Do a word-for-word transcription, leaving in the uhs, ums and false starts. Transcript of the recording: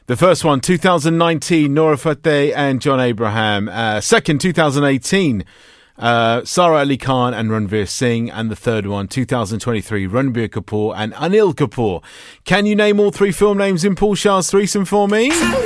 The first one, two thousand nineteen, Nora Fateh and John Abraham. Uh, second, two thousand eighteen, uh, Sara Ali Khan and Ranveer Singh. And the third one, two thousand twenty-three, Ranbir Kapoor and Anil Kapoor. Can you name all three film names in Paul Shah's threesome for me?